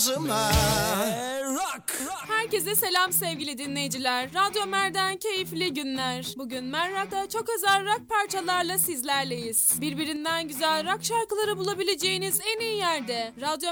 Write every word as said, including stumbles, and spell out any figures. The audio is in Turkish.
boğazıma. Herkese selam sevgili dinleyiciler. Radyo Mer'den keyifli günler. Bugün Mer Rock'ta çok özel rock parçalarla sizlerleyiz. Birbirinden güzel rock şarkıları bulabileceğiniz en iyi yerde. Radyo